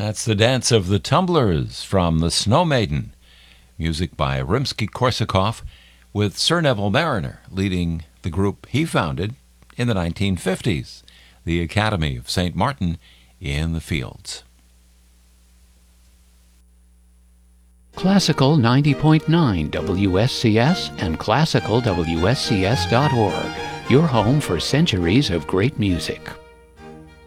That's the Dance of the Tumblers from The Snow Maiden. Music by Rimsky-Korsakov, with Sir Neville Mariner leading the group he founded in the 1950s, the Academy of St. Martin in the Fields. Classical 90.9 WSCS and classicalwscs.org, your home for centuries of great music.